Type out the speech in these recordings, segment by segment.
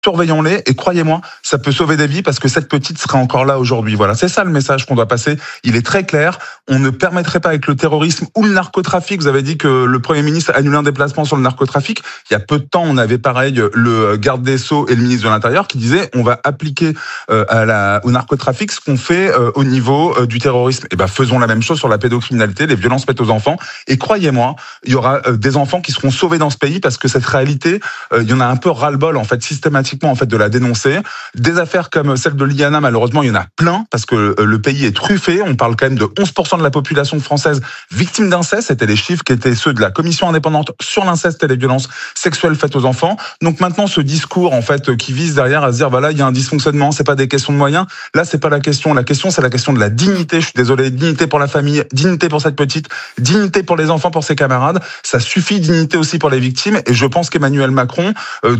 surveillons-les et croyez-moi, ça peut sauver des vies parce que cette petite serait encore là aujourd'hui. Voilà, c'est ça le message qu'on doit passer. Il est très clair. On ne permettrait pas avec le terrorisme ou le narcotrafic. Vous avez dit que le Premier ministre a annulé un déplacement sur le narcotrafic. Il y a peu de temps, on avait pareil le garde des Sceaux et le ministre de l'Intérieur qui disaient on va appliquer au narcotrafic ce qu'on fait au niveau du terrorisme. Et ben faisons la même chose sur la pédocriminalité, les violences faites aux enfants. Et croyez-moi, il y aura des enfants qui seront sauvés dans ce pays parce que cette réalité, il y en a un peu ras-le-bol en fait systématiquement en fait de la dénoncer. Des affaires comme celle de Liana, malheureusement, il y en a plein parce que le pays est truffé. On parle quand même de 11% de la population française victime d'inceste. C'était les chiffres qui étaient ceux de la commission indépendante sur l'inceste et les violences sexuelles faites aux enfants. Donc maintenant, ce discours en fait qui vise derrière à se dire voilà, il y a un dysfonctionnement, c'est pas des questions de moyens. Là, c'est pas la question. La question, c'est la question de la dignité. Je suis désolé, dignité pour la famille, dignité pour cette petite, dignité pour les enfants, pour ses camarades. Ça suffit, dignité aussi pour les victimes. Et je pense qu'Emmanuel Macron,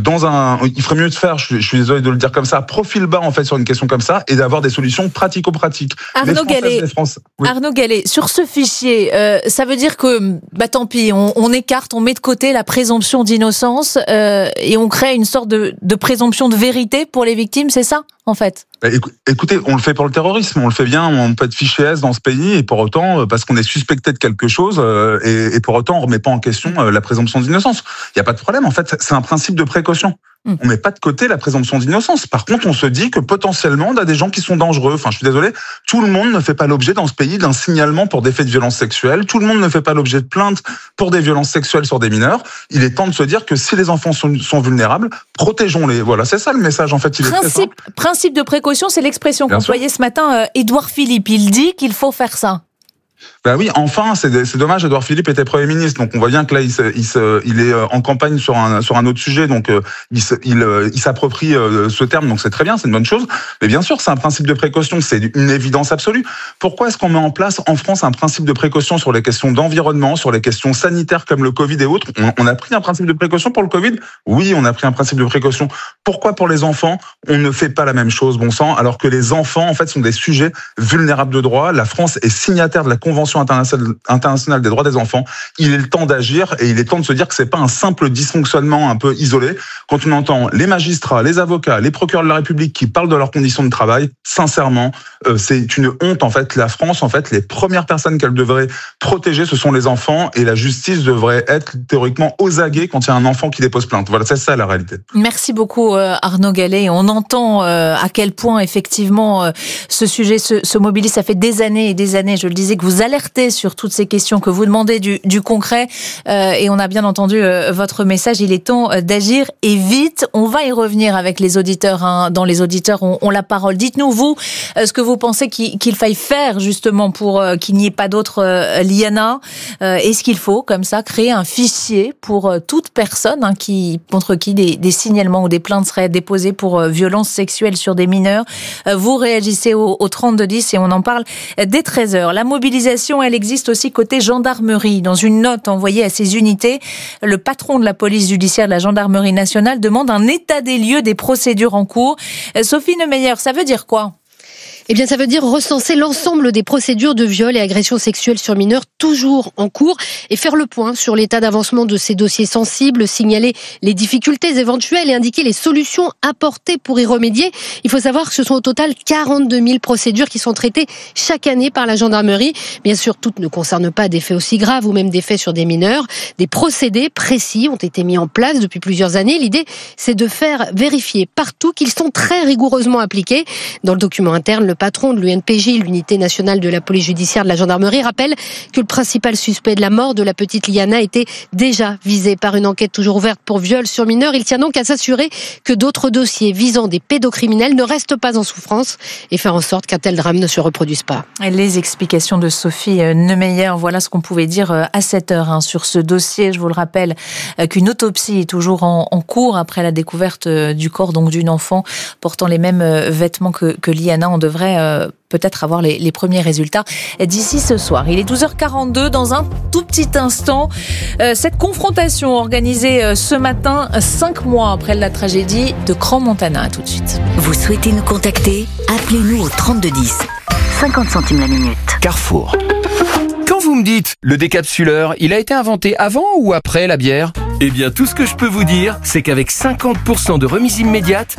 il ferait mieux de faire, je suis désolé de le dire comme ça, profil bas en fait sur une question comme ça et d'avoir des solutions pratico-pratiques. Arnaud Gallet, sur ce fichier, ça veut dire que tant pis, on écarte, on met de côté la présomption d'innocence et on crée une sorte de présomption de vérité pour les victimes, c'est ça en fait? Écoutez, on le fait pour le terrorisme, on le fait bien, on peut être fiché S dans ce pays et pour autant, parce qu'on est suspecté de quelque chose et pour autant on remet pas en question la présomption d'innocence. Il n'y a pas de problème, en fait, c'est un principe de précaution. On met pas de côté la présomption d'innocence. Par contre, on se dit que potentiellement, on a des gens qui sont dangereux. Enfin, je suis désolé, tout le monde ne fait pas l'objet dans ce pays d'un signalement pour des faits de violence sexuelle. Tout le monde ne fait pas l'objet de plaintes pour des violences sexuelles sur des mineurs. Il est temps de se dire que si les enfants sont vulnérables, protégeons-les. Voilà, c'est ça le message. En fait, il est très simple. Principe de précaution, c'est l'expression qu'employait ce matin Édouard Philippe. Il dit qu'il faut faire ça. Ben oui, enfin, c'est dommage. Édouard Philippe était Premier ministre, donc on voit bien que là, il est en campagne sur un autre sujet, donc il s'approprie ce terme, donc c'est très bien, c'est une bonne chose. Mais bien sûr, c'est un principe de précaution, c'est une évidence absolue. Pourquoi est-ce qu'on met en place en France un principe de précaution sur les questions d'environnement, sur les questions sanitaires comme le Covid et autres? On a pris un principe de précaution pour le Covid? Oui, on a pris un principe de précaution. Pourquoi pour les enfants, on ne fait pas la même chose, bon sang, alors que les enfants, en fait, sont des sujets vulnérables de droit? La France est signataire de la Convention internationale des droits des enfants. Il est le temps d'agir et il est temps de se dire que c'est pas un simple dysfonctionnement un peu isolé. Quand on entend les magistrats, les avocats, les procureurs de la République qui parlent de leurs conditions de travail, sincèrement, c'est une honte en fait. La France, en fait, les premières personnes qu'elle devrait protéger, ce sont les enfants et la justice devrait être théoriquement aux aguets quand il y a un enfant qui dépose plainte. Voilà, c'est ça la réalité. Merci beaucoup Arnaud Gallet. On entend à quel point effectivement ce sujet se mobilise. Ça fait des années et des années, je le disais, que vous alertez sur toutes ces questions, que vous demandez du concret et on a bien entendu votre message. Il est temps d'agir et vite. On va y revenir avec les auditeurs. Dans les auditeurs, on la parole. Dites-nous, vous, ce que vous pensez qu'il faille faire justement pour qu'il n'y ait pas d'autres Liana. Est-ce qu'il faut, comme ça, créer un fichier pour toute personne contre qui des signalements ou des plaintes seraient déposées pour violences sexuelles sur des mineurs? Vous réagissez au 3210 et on en parle dès 13h. La mobilisation, elle existe aussi côté gendarmerie. Dans une note envoyée à ces unités, le patron de la police judiciaire de la gendarmerie nationale demande un état des lieux des procédures en cours. Sophie Neumeyer, ça veut dire quoi ? Eh bien, ça veut dire recenser l'ensemble des procédures de viol et agressions sexuelles sur mineurs toujours en cours et faire le point sur l'état d'avancement de ces dossiers sensibles, signaler les difficultés éventuelles et indiquer les solutions apportées pour y remédier. Il faut savoir que ce sont au total 42 000 procédures qui sont traitées chaque année par la gendarmerie. Bien sûr, toutes ne concernent pas des faits aussi graves ou même des faits sur des mineurs. Des procédés précis ont été mis en place depuis plusieurs années. L'idée, c'est de faire vérifier partout qu'ils sont très rigoureusement appliqués. Dans le document interne, le patron de l'UNPJ, l'unité nationale de la police judiciaire de la gendarmerie, rappelle que le principal suspect de la mort de la petite Liana était déjà visé par une enquête toujours ouverte pour viol sur mineur. Il tient donc à s'assurer que d'autres dossiers visant des pédocriminels ne restent pas en souffrance et faire en sorte qu'un tel drame ne se reproduise pas. Les explications de Sophie Neumeyer, voilà ce qu'on pouvait dire à cette heure sur ce dossier. Je vous le rappelle qu'une autopsie est toujours en cours après la découverte du corps donc d'une enfant portant les mêmes vêtements que Liana. On devrait peut-être avoir les premiers résultats d'ici ce soir. Il est 12h42, dans un tout petit instant. Cette confrontation organisée ce matin, 5 mois après la tragédie de Crans-Montana. À tout de suite. Vous souhaitez nous contacter ? Appelez-nous au 3210. 50 centimes la minute. Carrefour. Quand vous me dites, le décapsuleur, il a été inventé avant ou après la bière ? Eh bien, tout ce que je peux vous dire, c'est qu'avec 50% de remise immédiate,